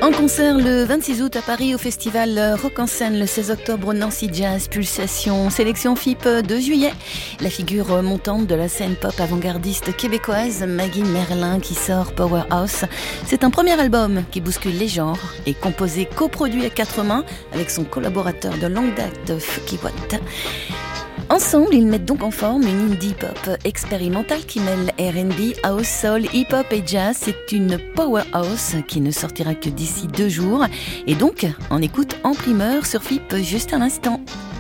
En concert le 26 août à Paris au festival Rock en scène, le 16 octobre au Nancy Jazz Pulsation, sélection FIP 2 juillet. La figure montante de la scène pop avant-gardiste québécoise, Maggie Merlin, qui sort Powerhouse. C'est un premier album qui bouscule les genres et composé, coproduit à 4 mains avec son collaborateur de longue date, Fuki Watt. Ensemble, ils mettent donc en forme une indie pop expérimentale qui mêle R&B, house, soul, hip-hop et jazz. C'est une powerhouse qui ne sortira que d'ici 2 jours. Et donc, on écoute en primeur sur FIP juste à l'instant.